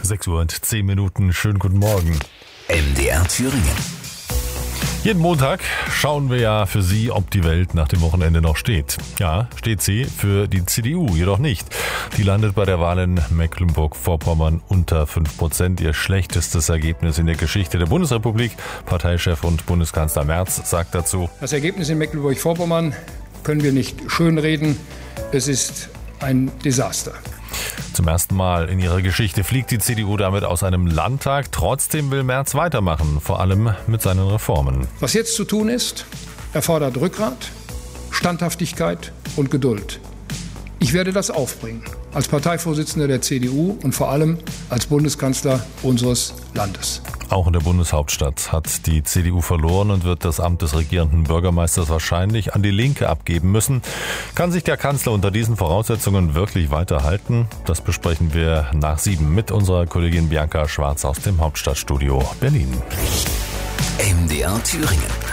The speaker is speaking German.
6:10 Uhr, schönen guten Morgen. MDR Thüringen. Jeden Montag schauen wir ja für Sie, ob die Welt nach dem Wochenende noch steht. Ja, steht sie, für die CDU jedoch nicht. Die landet bei der Wahl in Mecklenburg-Vorpommern unter 5%, ihr schlechtestes Ergebnis in der Geschichte der Bundesrepublik. Parteichef und Bundeskanzler Merz sagt dazu: Das Ergebnis in Mecklenburg-Vorpommern können wir nicht schönreden. Es ist ein Desaster. Zum ersten Mal in ihrer Geschichte fliegt die CDU damit aus einem Landtag. Trotzdem will Merz weitermachen, vor allem mit seinen Reformen. Was jetzt zu tun ist, erfordert Rückgrat, Standhaftigkeit und Geduld. Ich werde das aufbringen, als Parteivorsitzender der CDU und vor allem als Bundeskanzler unseres Landes. Auch in der Bundeshauptstadt hat die CDU verloren und wird das Amt des regierenden Bürgermeisters wahrscheinlich an die Linke abgeben müssen. Kann sich der Kanzler unter diesen Voraussetzungen wirklich weiterhalten? Das besprechen wir nach 7 mit unserer Kollegin Bianca Schwarz aus dem Hauptstadtstudio Berlin. MDR Thüringen.